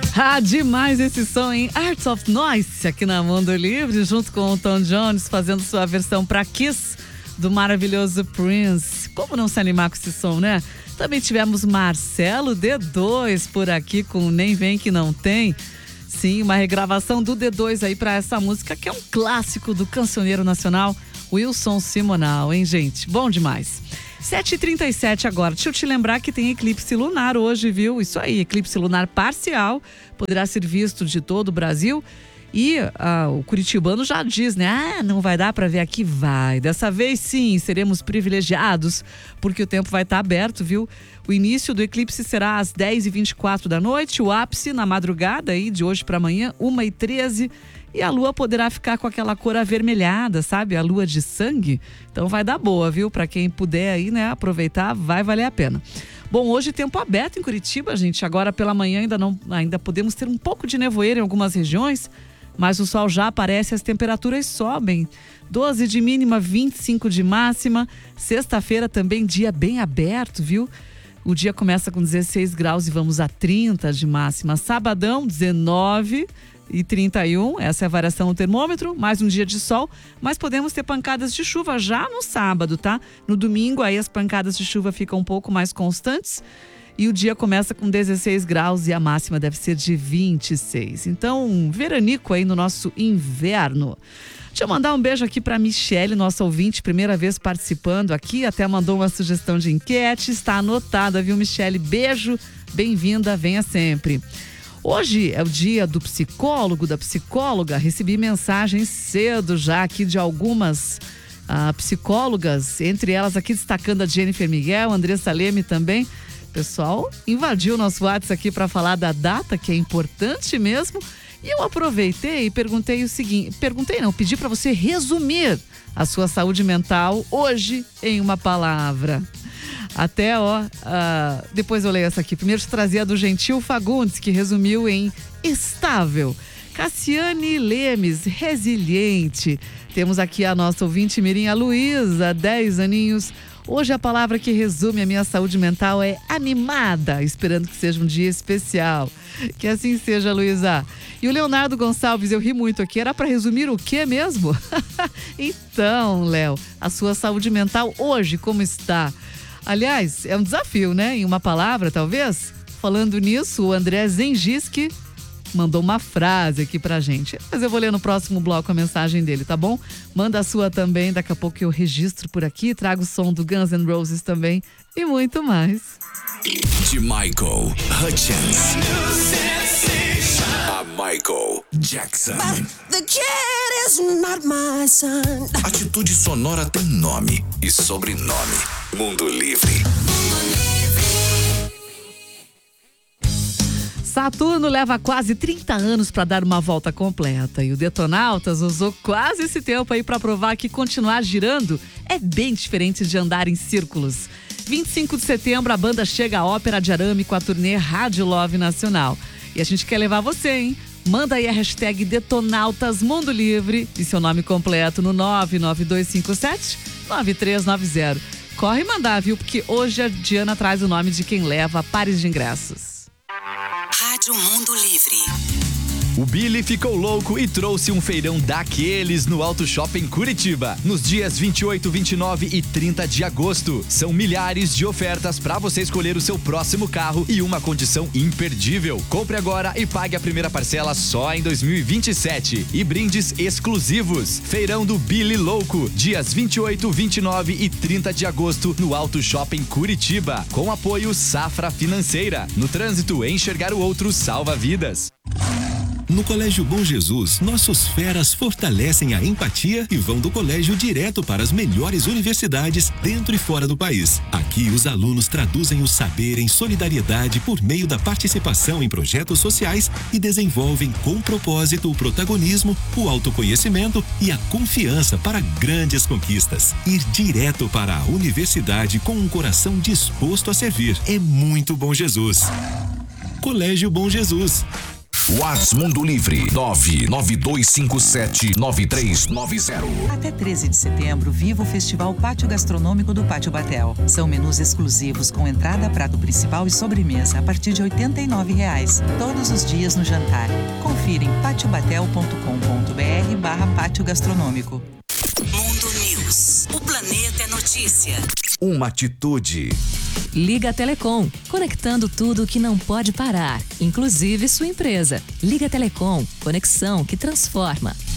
Ah, demais esse som, hein? Art of Noise, aqui na Mundo Livre, junto com o Tom Jones, fazendo sua versão pra Kiss, do maravilhoso Prince. Como não se animar com esse som, né? Também tivemos Marcelo D2 por aqui com Nem Vem Que Não Tem. Sim, uma regravação do D2 aí pra essa música, que é um clássico do cancioneiro nacional, Wilson Simonal, hein, gente? Bom demais. 7h37 agora. Deixa eu te lembrar que tem eclipse lunar hoje, viu? Isso aí, eclipse lunar parcial. Poderá ser visto de todo o Brasil. E o curitibano já diz, né? Ah, não vai dar para ver aqui? Vai. Dessa vez, sim, seremos privilegiados, porque o tempo vai estar aberto, viu? O início do eclipse será às 10h24 da noite. O ápice na madrugada, aí, de hoje para amanhã, 1h13. E a lua poderá ficar com aquela cor avermelhada, sabe? A lua de sangue. Então vai dar boa, viu? Para quem puder aí, né, aproveitar, vai valer a pena. Bom, hoje tempo aberto em Curitiba, gente. Agora pela manhã ainda podemos ter um pouco de nevoeiro em algumas regiões, mas o sol já aparece e as temperaturas sobem. 12 de mínima, 25 de máxima. Sexta-feira também dia bem aberto, viu? O dia começa com 16 graus e vamos a 30 de máxima. Sabadão, 19h31, essa é a variação do termômetro, mais um dia de sol, mas podemos ter pancadas de chuva já no sábado, tá? No domingo aí as pancadas de chuva ficam um pouco mais constantes e o dia começa com 16 graus e a máxima deve ser de 26. Então, um veranico aí no nosso inverno. Deixa eu mandar um beijo aqui para Michele, nossa ouvinte, primeira vez participando aqui, até mandou uma sugestão de enquete, está anotada, viu, Michele? Beijo, bem-vinda, venha sempre. Hoje é o dia do psicólogo, da psicóloga. Recebi mensagens cedo já aqui de algumas psicólogas, entre elas aqui destacando a Jennifer Miguel, Andressa Leme também. O pessoal invadiu o nosso WhatsApp aqui para falar da data, que é importante mesmo. E eu aproveitei e perguntei o seguinte, pedi para você resumir a sua saúde mental hoje em uma palavra. Até, depois eu leio essa aqui. Primeiro te trazia a do Gentil Fagundes, que resumiu em estável. Cassiane Lemes, resiliente. Temos aqui a nossa ouvinte mirim, a Luísa, 10 aninhos. Hoje a palavra que resume a minha saúde mental é animada, esperando que seja um dia especial. Que assim seja, Luísa. E o Leonardo Gonçalves, eu ri muito aqui, era para resumir o quê mesmo? Então, Léo, a sua saúde mental hoje como está? Aliás, é um desafio, né? Em uma palavra, talvez. Falando nisso, o André Zengiski mandou uma frase aqui pra gente. Mas eu vou ler no próximo bloco a mensagem dele, tá bom? Manda a sua também, daqui a pouco eu registro por aqui, trago o som do Guns N' Roses também e muito mais. De Michael Hutchins a Michael Jackson. The kid is not my son. Atitude Sonora tem nome e sobrenome. Mundo Livre. Saturno leva quase 30 anos para dar uma volta completa e o Detonautas usou quase esse tempo aí para provar que continuar girando é bem diferente de andar em círculos. 25 de setembro a banda chega à Ópera de Arame com a turnê Rádio Love Nacional. E a gente quer levar você, hein? Manda aí a hashtag Detonautas Mundo Livre e seu nome completo no 99257-9390. Corre e mandar, viu? Porque hoje a Diana traz o nome de quem leva pares de ingressos. Rádio Mundo Livre. O Billy ficou louco e trouxe um feirão daqueles no Auto Shopping Curitiba, nos dias 28, 29 e 30 de agosto. São milhares de ofertas para você escolher o seu próximo carro e uma condição imperdível. Compre agora e pague a primeira parcela só em 2027. E brindes exclusivos. Feirão do Billy Louco, dias 28, 29 e 30 de agosto no Auto Shopping Curitiba, com apoio Safra Financeira. No trânsito, enxergar o outro salva vidas. No Colégio Bom Jesus, nossos feras fortalecem a empatia e vão do colégio direto para as melhores universidades dentro e fora do país. Aqui, os alunos traduzem o saber em solidariedade por meio da participação em projetos sociais e desenvolvem com propósito o protagonismo, o autoconhecimento e a confiança para grandes conquistas. Ir direto para a universidade com um coração disposto a servir é muito Bom Jesus. Colégio Bom Jesus. WhatsApp Mundo Livre 992579390. Até 13 de setembro, viva o Festival Pátio Gastronômico do Pátio Batel. São menus exclusivos com entrada, prato principal e sobremesa a partir de R$ 89,00. Todos os dias no jantar. Confira em patiobatel.com.br/pátio gastronômico. Mundo News. O planeta é notícia. Uma atitude. Liga Telecom, conectando tudo que não pode parar, inclusive sua empresa. Liga Telecom, conexão que transforma.